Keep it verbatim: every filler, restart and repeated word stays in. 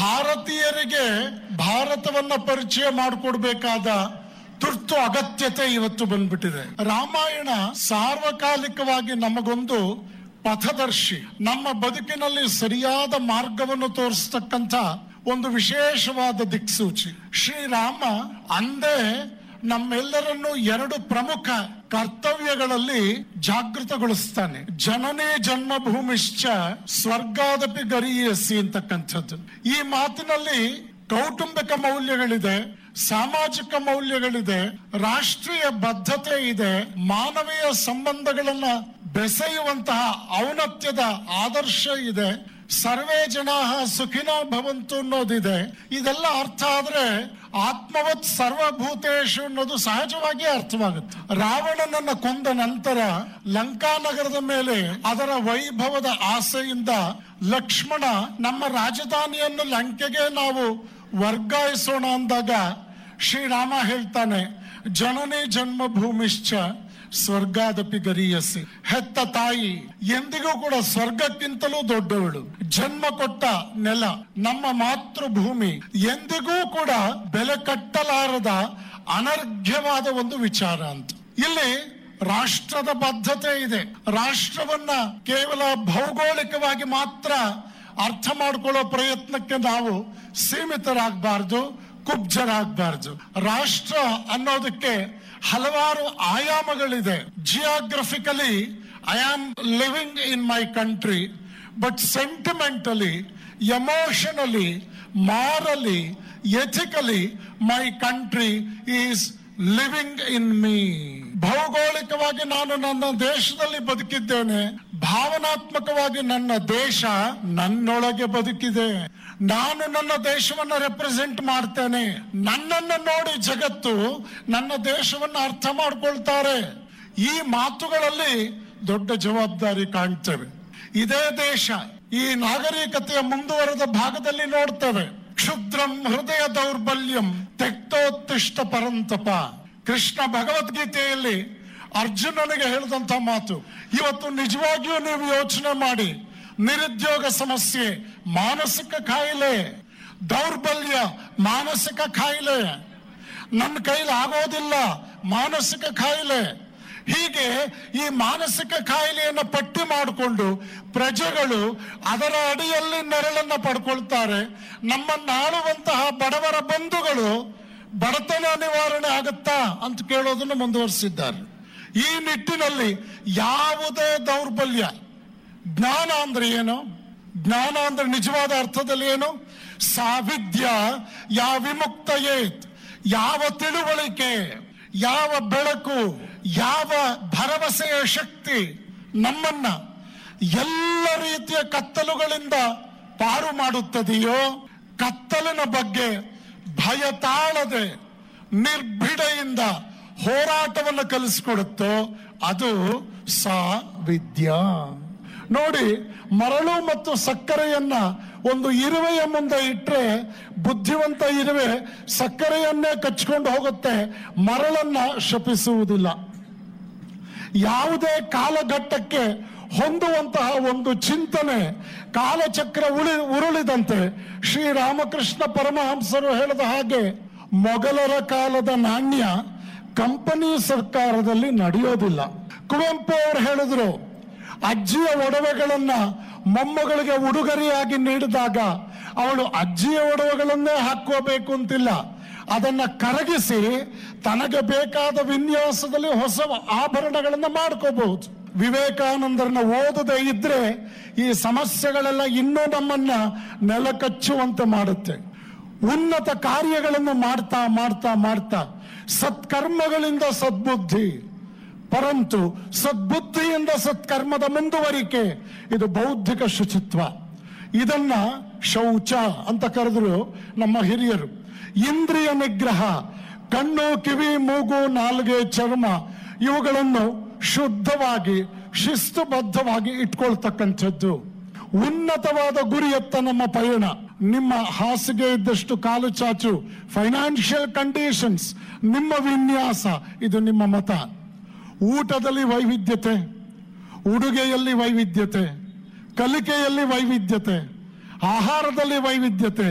ಭಾರತೀಯರಿಗೆ ಭಾರತವನ್ನ ಪರಿಚಯ ಮಾಡಿಕೊಡ್ಬೇಕಾದ ತುರ್ತು ಅಗತ್ಯತೆ ಇವತ್ತು ಬಂದ್ಬಿಟ್ಟಿದೆ. ರಾಮಾಯಣ ಸಾರ್ವಕಾಲಿಕವಾಗಿ ನಮಗೊಂದು ಪಥದರ್ಶಿ, ನಮ್ಮ ಬದುಕಿನಲ್ಲಿ ಸರಿಯಾದ ಮಾರ್ಗವನ್ನು ತೋರಿಸ್ತಕ್ಕಂಥ ಒಂದು ವಿಶೇಷವಾದ ದಿಕ್ಸೂಚಿ. ಶ್ರೀರಾಮ ಅಂದೇ ನಮ್ಮೆಲ್ಲರನ್ನು ಎರಡು ಪ್ರಮುಖ ಕರ್ತವ್ಯಗಳಲ್ಲಿ ಜಾಗೃತಗೊಳಿಸ್ತಾನೆ. ಜನನೇ ಜನ್ಮಭೂಮಿಶ್ಚ ಸ್ವರ್ಗಾದಪಿ ಗರೀಯಸಿ ಅಂತಕ್ಕಂಥದ್ದು. ಈ ಮಾತಿನಲ್ಲಿ ಕೌಟುಂಬಿಕ ಮೌಲ್ಯಗಳಿದೆ, ಸಾಮಾಜಿಕ ಮೌಲ್ಯಗಳಿದೆ, ರಾಷ್ಟ್ರೀಯ ಬದ್ಧತೆ ಇದೆ, ಮಾನವೀಯ ಸಂಬಂಧಗಳನ್ನ ಬೆಸೆಯುವಂತಹ ಔನ್ನತ್ಯದ ಆದರ್ಶ ಇದೆ, ಸರ್ವೇ ಜನಾ ಸುಖಿನೋ ಭವಂತು ಅನ್ನೋದಿದೆ. ಇದೆಲ್ಲ ಅರ್ಥ ಆದ್ರೆ ಆತ್ಮವತ್ ಸರ್ವಭೂತೇಶು ಅನ್ನೋದು ಸಹಜವಾಗಿ ಅರ್ಥವಾಗುತ್ತೆ. ರಾವಣನನ್ನ ಕೊಂದ ನಂತರ ಲಂಕಾನಗರದ ಮೇಲೆ ಅದರ ವೈಭವದ ಆಸೆಯಿಂದ ಲಕ್ಷ್ಮಣ ನಮ್ಮ ರಾಜಧಾನಿಯನ್ನು ಲಂಕೆಗೆ ನಾವು ವರ್ಗಾಯಿಸೋಣ ಅಂದಾಗ ಶ್ರೀರಾಮ ಹೇಳ್ತಾನೆ, ಜನನೇ ಜನ್ಮಭೂಮಿಶ್ಚ ಸ್ವರ್ಗಾದಪಿ ಗರೀಯಸಿ. ಹೆತ್ತ ತಾಯಿ ಎಂದಿಗೂ ಕೂಡ ಸ್ವರ್ಗಕ್ಕಿಂತಲೂ ದೊಡ್ಡವಳು. ಜನ್ಮ ಕೊಟ್ಟ ನೆಲ ನಮ್ಮ ಮಾತೃಭೂಮಿ ಎಂದಿಗೂ ಕೂಡ ಬೆಲೆ ಕಟ್ಟಲಾರದ ಅನರ್ಘ್ಯವಾದ ಒಂದು ವಿಚಾರ ಅಂತ. ಇಲ್ಲಿ ರಾಷ್ಟ್ರದ ಬದ್ಧತೆ ಇದೆ. ರಾಷ್ಟ್ರವನ್ನ ಕೇವಲ ಭೌಗೋಳಿಕವಾಗಿ ಮಾತ್ರ ಅರ್ಥ ಮಾಡ್ಕೊಳ್ಳೋ ಪ್ರಯತ್ನಕ್ಕೆ ನಾವು ಸೀಮಿತರಾಗಬಾರ್ದು, ಕುಬ್ಜರಾಗಬಾರ್ದು. ರಾಷ್ಟ್ರ ಅನ್ನೋದಕ್ಕೆ ಹಲವಾರು ಆಯಾಮಗಳಿದೆ. Geographically I am living in my country, but ಸೆಂಟಿಮೆಂಟಲಿ, emotionally, morally, ethically my country is living in me. ಭೌಗೋಳಿಕವಾಗಿ ನಾನು ನನ್ನ ದೇಶದಲ್ಲಿ ಬದುಕಿದ್ದೇನೆ, ಭಾವನಾತ್ಮಕವಾಗಿ ನನ್ನ ದೇಶ ನನ್ನೊಳಗೆ ಬದುಕಿದೆ. ನಾನು ನನ್ನ ದೇಶವನ್ನ ರೆಪ್ರೆಸೆಂಟ್ ಮಾಡ್ತೇನೆ. ನನ್ನನ್ನು ನೋಡಿ ಜಗತ್ತು ನನ್ನ ದೇಶವನ್ನ ಅರ್ಥ ಮಾಡ್ಕೊಳ್ತಾರೆ. ಈ ಮಾತುಗಳಲ್ಲಿ ದೊಡ್ಡ ಜವಾಬ್ದಾರಿ ಕಾಣ್ತೇವೆ. ಇದೇ ದೇಶ ಈ ನಾಗರಿಕತೆಯ ಮುಂದುವರೆದ ಭಾಗದಲ್ಲಿ ನೋಡ್ತೇವೆ. ಕ್ಷುದ್ರಂ ಹೃದಯ ದೌರ್ಬಲ್ಯಂ ತೆಕ್ತೋತ್ತಿಷ್ಟ ಪರಂತಪ. ಕೃಷ್ಣ ಭಗವದ್ಗೀತೆಯಲ್ಲಿ ಅರ್ಜುನನಿಗೆ ಹೇಳಿದಂತ ಮಾತು ಇವತ್ತು ನಿಜವಾಗಿಯೂ ನೀವು ಯೋಚನೆ ಮಾಡಿ. ನಿರುದ್ಯೋಗ ಸಮಸ್ಯೆ ಮಾನಸಿಕ ಕಾಯಿಲೆ, ದೌರ್ಬಲ್ಯ ಮಾನಸಿಕ ಕಾಯಿಲೆ, ನನ್ನ ಕೈಲಿ ಆಗೋದಿಲ್ಲ ಮಾನಸಿಕ ಕಾಯಿಲೆ. ಹೀಗೆ ಈ ಮಾನಸಿಕ ಕಾಯಿಲೆಯನ್ನು ಪಟ್ಟಿ ಮಾಡಿಕೊಂಡು ಪ್ರಜೆಗಳು ಅದರ ಅಡಿಯಲ್ಲಿ ನೆರಳನ್ನ ಪಡ್ಕೊಳ್ತಾರೆ. ನಮ್ಮನ್ನಾಳುವಂತಹ ಬಡವರ ಬಂಧುಗಳು ಬಡತನ ನಿವಾರಣೆ ಆಗುತ್ತಾ ಅಂತ ಕೇಳೋದನ್ನು ಮುಂದುವರಿಸಿದ್ದಾರೆ. ಈ ನಿಟ್ಟಿನಲ್ಲಿ ಯಾವುದೇ ದೌರ್ಬಲ್ಯ, ಜ್ಞಾನ ಅಂದ್ರೆ ಏನು? ಜ್ಞಾನ ಅಂದ್ರೆ ನಿಜವಾದ ಅರ್ಥದಲ್ಲಿ ಏನು? ಸಾವಿದ್ಯ ಯಾ ವಿಮುಕ್ತಯೇತ್, ಯಾವ ತಿಳುವಳಿಕೆ, ಯಾವ ಬೆಳಕು, ಯಾವ ಭರವಸೆಯ ಶಕ್ತಿ ನಮ್ಮನ್ನ ಎಲ್ಲ ರೀತಿಯ ಕತ್ತಲುಗಳಿಂದ ಪಾರು ಮಾಡುತ್ತದೆಯೋ, ಕತ್ತಲಿನ ಬಗ್ಗೆ ಭಯ ತಾಳದೆ ನಿರ್ಭಿಡೆಯಿಂದ ಹೋರಾಟವನ್ನು ಕಲಿಸಿಕೊಡುತ್ತೋ ಅದು ಸಾವಿದ್ಯ. ನೋಡಿ, ಮರಳು ಮತ್ತು ಸಕ್ಕರೆಯನ್ನ ಒಂದು ಇರುವೆಯ ಮುಂದೆ ಇಟ್ಟರೆ ಬುದ್ಧಿವಂತ ಇರುವೆ ಸಕ್ಕರೆಯನ್ನೇ ಕಚ್ಕೊಂಡು ಹೋಗುತ್ತೆ, ಮರಳನ್ನ ಶಪಿಸುವುದಿಲ್ಲ. ಯಾವುದೇ ಕಾಲಘಟ್ಟಕ್ಕೆ ಹೊಂದುವಂತಹ ಒಂದು ಚಿಂತನೆ ಕಾಲಚಕ್ರ ಉಳಿ ಉರುಳಿದಂತೆ ಶ್ರೀರಾಮಕೃಷ್ಣ ಪರಮಹಂಸರು ಹೇಳಿದ ಹಾಗೆ ಮೊಘಲರ ಕಾಲದ ನಾಣ್ಯ ಕಂಪನಿ ಸರ್ಕಾರದಲ್ಲಿ ನಡೆಯೋದಿಲ್ಲ. ಕುವೆಂಪು ಅವರು ಹೇಳಿದ್ರು, ಅಜ್ಜಿಯ ಒಡವೆಗಳನ್ನ ಮೊಮ್ಮಗಳಿಗೆ ಉಡುಗೊರೆಯಾಗಿ ನೀಡಿದಾಗ ಅವಳು ಅಜ್ಜಿಯ ಒಡವೆಗಳನ್ನೇ ಹಾಕೋಬೇಕು ಅಂತಿಲ್ಲ, ಅದನ್ನ ಕರಗಿಸಿ ತನಗೆ ಬೇಕಾದ ವಿನ್ಯಾಸದಲ್ಲಿ ಹೊಸ ಆಭರಣಗಳನ್ನ ಮಾಡ್ಕೋಬಹುದು. ವಿವೇಕಾನಂದರನ್ನ ಓದದೆ ಇದ್ರೆ ಈ ಸಮಸ್ಯೆಗಳೆಲ್ಲ ಇನ್ನೂ ನಮ್ಮನ್ನ ನೆಲಕಚ್ಚುವಂತೆ ಮಾಡುತ್ತೆ. ಉನ್ನತ ಕಾರ್ಯಗಳನ್ನು ಮಾಡ್ತಾ ಮಾಡ್ತಾ ಮಾಡ್ತಾ ಸತ್ಕರ್ಮಗಳಿಂದ ಸದ್ಬುದ್ಧಿ, ಪರಂತು ಸದ್ಬುದ್ಧಿಯಿಂದ ಸತ್ಕರ್ಮದ ಮುಂದುವರಿಕೆ, ಇದು ಬೌದ್ಧಿಕ ಶುಚಿತ್ವ. ಇದನ್ನ ಶೌಚ ಅಂತ ಕರೆದ್ರು ನಮ್ಮ ಹಿರಿಯರು. ಇಂದ್ರಿಯ ನಿಗ್ರಹ, ಕಣ್ಣು, ಕಿವಿ, ಮೂಗು, ನಾಲಿಗೆ, ಚರ್ಮ ಇವುಗಳನ್ನು ಶುದ್ಧವಾಗಿ ಶಿಸ್ತುಬದ್ಧವಾಗಿ ಇಟ್ಕೊಳ್ತಕ್ಕಂಥದ್ದು. ಉನ್ನತವಾದ ಗುರಿಯತ್ತ ನಮ್ಮ ಪಯಣ. ನಿಮ್ಮ ಹಾಸಿಗೆ ಇದ್ದಷ್ಟು ಕಾಲು ಚಾಚು, ಫೈನಾನ್ಷಿಯಲ್ ಕಂಡೀಷನ್ಸ್, ನಿಮ್ಮ ವಿನ್ಯಾಸ, ಇದು ನಿಮ್ಮ ಮತ. ಊಟದಲ್ಲಿ ವೈವಿಧ್ಯತೆ, ಉಡುಗೆಯಲ್ಲಿ ವೈವಿಧ್ಯತೆ, ಕಲಿಕೆಯಲ್ಲಿ ವೈವಿಧ್ಯತೆ, ಆಹಾರದಲ್ಲಿ ವೈವಿಧ್ಯತೆ,